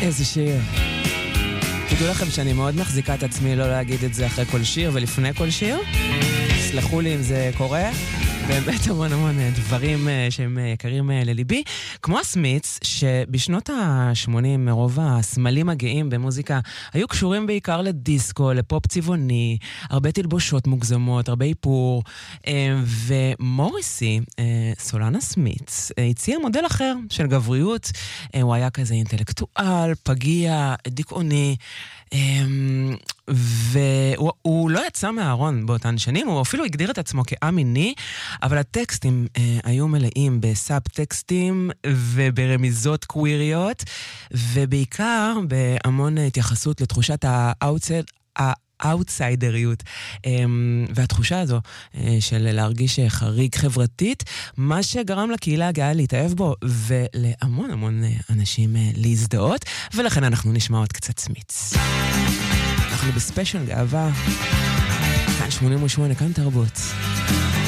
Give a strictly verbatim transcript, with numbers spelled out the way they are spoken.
איזה שיר. תדעו לכם שאני מאוד מחזיקה את עצמי לא להגיד את זה אחרי כל שיר ולפני כל שיר. סלחו לי אם זה קורה. באמת המון המון דברים שהם יקרים לליבי. כמו הסמיץ, שבשנות ה-שמונים מרוב הסמלים הגאים במוזיקה היו קשורים בעיקר לדיסקו, לפופ צבעוני, הרבה תלבושות מוגזמות, הרבה איפור. ומוריסי, סולן הסמיץ, הציע מודל אחר של גבריות. הוא היה כזה אינטלקטואל, פגיע, דיכאוני. והוא לא יצא מהארון באותן שנים, הוא אפילו הגדיר את עצמו כאמיני, אבל הטקסטים אה, היו מלאים בסאב-טקסטים וברמיזות קוויריות, ובעיקר בהמון התייחסות לתחושת האוטסייד, האוטסיידריות, והתחושה הזו של להרגיש חריג חברתית, מה שגרם לקהילה הגאה להתאהב בו, ולהמון המון אנשים להזדהות, ולכן אנחנו נשמע עוד קצת סמיץ. אנחנו בספיישל גאווה, כאן שמונים ושמונה, כאן תרבות.